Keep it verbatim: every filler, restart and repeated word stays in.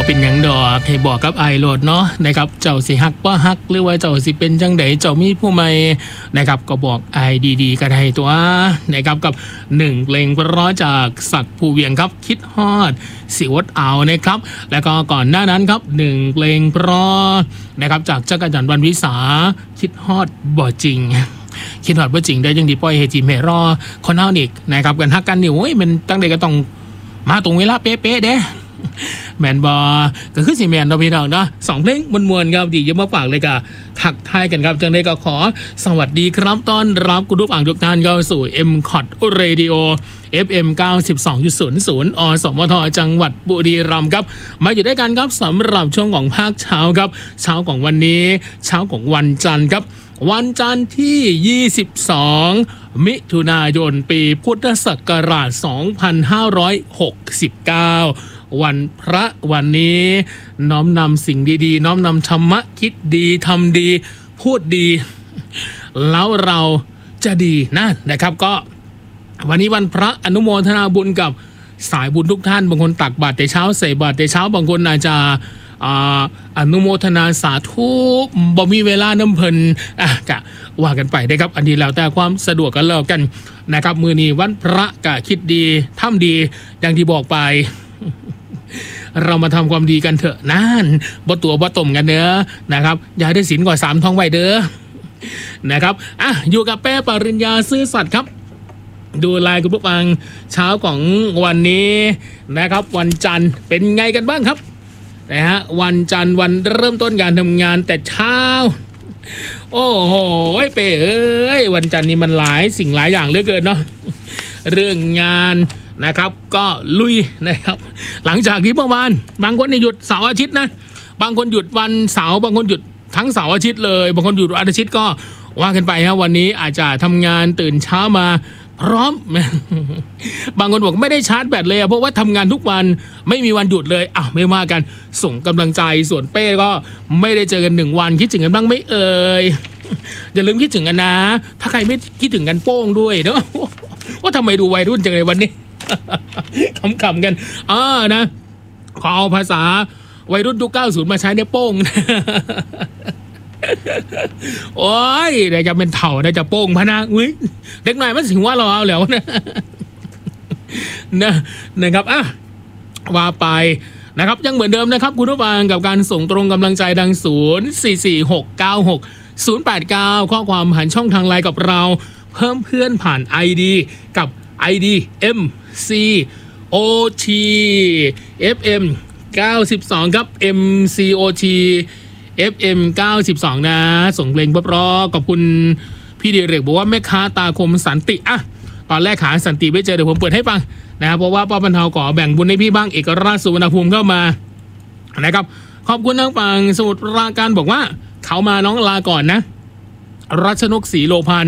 เป็นหยังดอกให้บอกกับไอโหลดเนาะนะครับเจ้าสิฮักบ่ฮักหรือว่าเจ้าสิเป็นจังไดเจ้ามีผู้ใหม่นะครับก็บอกไอดีๆก็ได้ตัวนะครับกับหนึ่งเพลงเพราะจากศักดิ์ภูเวียงครับคิดฮอดสิวดเอานะครับแล้วก็ก่อนหน้านั้นครับหนึ่งเพลงเพราะนะครับจากจักรจันทร์วรรณวิสาคิดฮอดบ่จริงคิดฮอดบ่จริงได้ยังดีปล่อยให้จีเมรอคนเฮานี่นะครับกันฮักกันนี่โอ้ยมันตั้งแต่ก็ต้องมาตรงเวลาเป๊ะๆเด้แมนบอก็คือสิแมนเราพี่น้องเนาะสองเพลงมวลๆครับดีเยอะมาฝากเลยกะทักทายกันครับจังได้ก็ขอสวัสดีครับต้อนรับคุณผู้ฟังทุกท่านเข้าสู่ เอ็ม คอท Radio เอฟ เอ็ม เก้าสิบสองจุดศูนย์ ศูนย์ อสมทจังหวัดบุรีรัมย์ครับมาอยู่ด้วยกันครับสำหรับช่วงของภาคเช้าครับเช้าของวันนี้เช้าของวันจันทร์ครับวันจันทร์ที่ยี่สิบสองมิถุนายนปีพุทธศักราชสองพันห้าร้อยหกสิบเก้าวันพระวันนี้น้อมนำสิ่งดีๆน้อมนำธรรมะคิดดีทำดีพูดดีแล้วเราจะดีนะนะครับก็วันนี้วันพระอนุโมทนาบุญกับสายบุญทุกท่านบางคนตักบาตรแต่เช้าใส่บาตรแต่เช้าบางคนอาจจะอ่าอนุโมทนาสาธุบ่มีเวลาน้ำเพลินอ่ะกะว่ากันไปนะครับอันนี้แล้วแต่ความสะดวกกันแล้วกันนะครับมื้อนี้วันพระกะคิดดีทำดีอย่างที่บอกไปเรามาทำความดีกันเถอะนั่นบ่ตัวบ่ต้มกันเด้อนะครับอย่าได้ศีลกว่าสามท้องไว้เด้อนะครับอ่ะอยู่กับแป้ปริญญาซื่อสัตย์ครับดูไลน์คุณผู้ฟังเช้าของวันนี้นะครับวันจันทร์เป็นไงกันบ้างครับนะฮะวันจันทร์วันเริ่มต้นการทำงานแต่เช้าโอ้โหเป้เอ้ยวันจันทร์นี้มันหลายสิ่งหลายอย่างเหลือเกินเนาะเรื่องงานนะครับก็ลุยนะครับหลังจากที่เมื่อวานบางคนหยุดเสาร์อาทิตย์นะบางคนหยุดวันเสาร์บางคนหยุดทั้งเสาร์อาทิตย์เลยบางคนหยุดวันอาทิตย์ก็ว่ากันไปครับวันนี้อาจจะทำงานตื่นเช้ามาพร้อมบางคนบอกไม่ได้ชาร์จแบตเลยเพราะว่าทำงานทุกวันไม่มีวันหยุดเลยอ้าวไม่ว่ากันส่งกำลังใจส่วนเป้ก็ไม่ได้เจอกันหนึ่งวันคิดถึงกันบ้างไหมเอ่ยอย่าลืมคิดถึงกันนะถ้าใครไม่คิดถึงกันโป้งด้วยเนาะว่าทำไมดูวัยรุ่นจังเลยวันนี้ขำๆกันอ่านะขอเอาภาษาวัยรุ่นยุคเก้าสิบมาใช้ในโป้งโอ้ยเดี๋ยวจะเป็นเถ่าเดี๋ยวจะโป้งพะนะอุ้ยเด็กหน่อยมันสิงว่าเราเอาแล้วนะนะนะครับอ่ะว่าไปนะครับยังเหมือนเดิมนะครับคุณผู้ฟังกับการส่งตรงกำลังใจดังศูนย์ สี่ สี่ หก เก้า หก ศูนย์ แปด เก้าข้อความผ่านช่องทางไลน์กับเราเพิ่มเพื่อนผ่าน ไอ ดี กับ ไอ ดี เอ็ม ซี โอ ที เอฟ เอ็ม เก้าสิบสองครับ เอ็ม ซี โอ ที เอฟ เอ็ม เก้าสิบสองนะส่งเพลงเพราะๆขอบคุณพี่ดิเรกบอกว่าแม่ค้าตาคมสันติอ่ะตอนแรกหาสันติไม่เจอเดี๋ยวผมเปิดให้ฟังนะครับเพราะว่าป้าบรรเทาขอแบ่งบุญให้พี่บ้างเอกราชสุวรรณภูมิเข้ามานะครับขอบคุณทางฝั่งสมุทรปราการบอกว่าเขามาน้องลาก่อนนะรัชนกศรีโลพาน